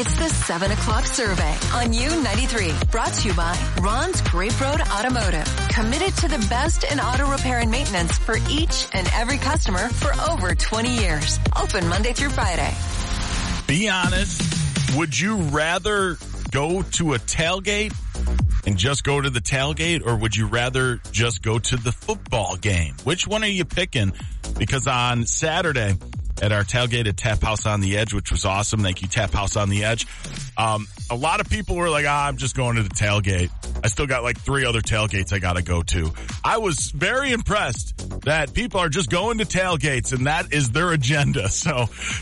It's the 7 o'clock survey on U93. Brought to you by Ron's Grape Road Automotive. Committed to the best in auto repair and maintenance for each and every customer for over 20 years. Open Monday through Friday. Be honest. Would you rather go to a tailgate and just go to the tailgate, or would you rather just go to the football game? Which one are you picking? Because on Saturday at our tailgate at Tap House on the Edge, which was awesome. Thank you, Tap House on the Edge. A lot of people were like, I'm just going to the tailgate. I still got like 3 other tailgates I got to go to. I was very impressed that people are just going to tailgates, and that is their agenda. So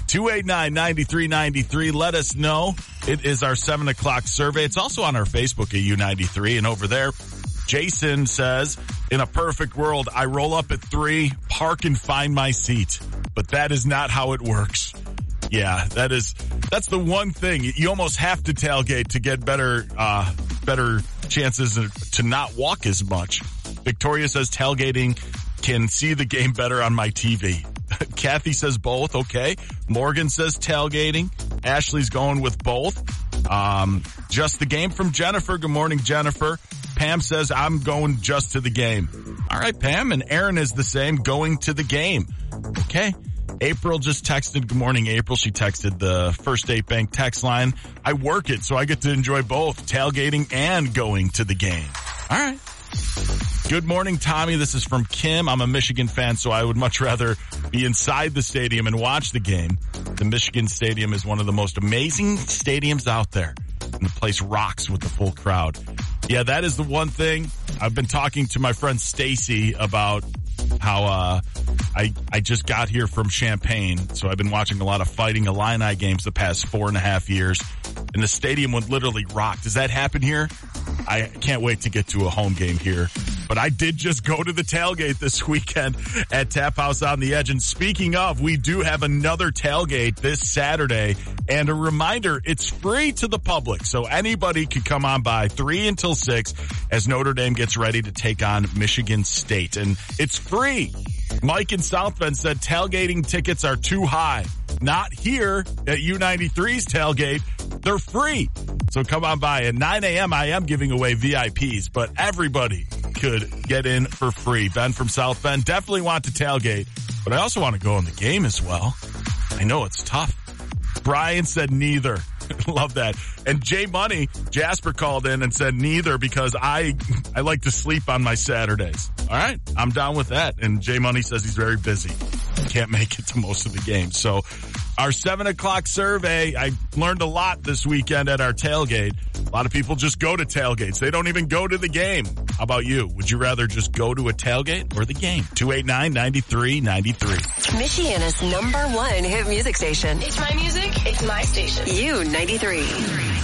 289-9393, let us know. It is our 7 o'clock survey. It's also on our Facebook at U93, and over there, Jason says, in a perfect world, I roll up at 3, park and find my seat. But that is not how it works. Yeah, that's the one thing. You almost have to tailgate to get better chances to not walk as much. Victoria says tailgating can see the game better on my TV. Kathy says both. Okay. Morgan says tailgating. Ashley's going with both. Just the game from Jennifer. Good morning, Jennifer. Pam says, I'm going just to the game. All right, Pam. And Aaron is the same, going to the game. Okay. April just texted. Good morning, April. She texted the First State Bank text line. I work it, so I get to enjoy both tailgating and going to the game. All right. Good morning, Tommy. This is from Kim. I'm a Michigan fan, so I would much rather be inside the stadium and watch the game. The Michigan Stadium is one of the most amazing stadiums out there. And the place rocks with the full crowd. Yeah, that is the one thing. I've been talking to my friend Stacy about how I just got here from Champaign, so I've been watching a lot of Fighting Illini games the past 4.5 years, and the stadium would literally rock. Does that happen here? I can't wait to get to a home game here. But I did just go to the tailgate this weekend at Tap House on the Edge. And speaking of, we do have another tailgate this Saturday. And a reminder, it's free to the public. So anybody could come on by 3 until 6 as Notre Dame gets ready to take on Michigan State. And it's free. Mike in South Bend said tailgating tickets are too high. Not here at U93's tailgate. They're free. So come on by. At 9 a.m., I am giving away VIPs, but everybody could get in for free. Ben from South Bend, definitely want to tailgate, but I also want to go in the game as well. I know it's tough. Brian said neither. Love that. And Jay Money, Jasper called in and said neither because I like to sleep on my Saturdays. All right, I'm down with that. And Jay Money says he's very busy. Can't make it to most of the games. So our 7 o'clock survey, I learned a lot this weekend at our tailgate. A lot of people just go to tailgates. They don't even go to the game. How about you? Would you rather just go to a tailgate or the game? 289-9393. Michiana's #1 hit music station. It's my music. It's my station. U93.